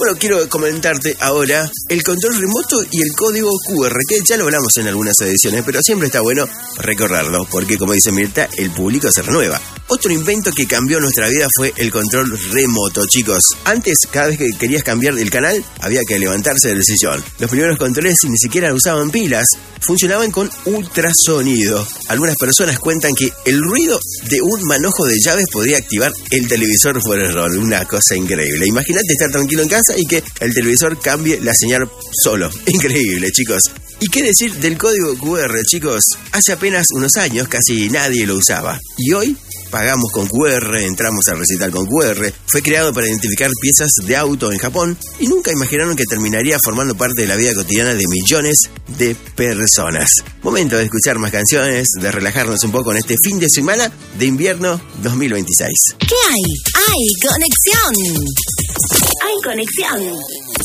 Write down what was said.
Bueno, quiero comentarte ahora el control remoto y el código QR, que ya lo hablamos en algunas ediciones, pero siempre está bueno recordarlo, porque como dice Mirta, el público se renueva. Otro invento que cambió nuestra vida fue el control remoto, chicos. Antes, cada vez que querías cambiar el canal, había que levantarse del sillón. Los primeros controles ni siquiera usaban pilas, funcionaban con ultrasonido. Algunas personas cuentan que el ruido de un manojo de llaves podría activar el televisor fuera de rol. Una cosa increíble. Imagínate estar tranquilo en casa y que el televisor cambie la señal solo. Increíble, chicos. ¿Y qué decir del código QR, chicos? Hace apenas unos años casi nadie lo usaba. Y hoy pagamos con QR, entramos al recital con QR. Fue creado para identificar piezas de auto en Japón y nunca imaginaron que terminaría formando parte de la vida cotidiana de millones de personas. Momento de escuchar más canciones, de relajarnos un poco en este fin de semana de invierno 2026. ¿Qué hay? ¡Hay conexión! ¡Hay conexión!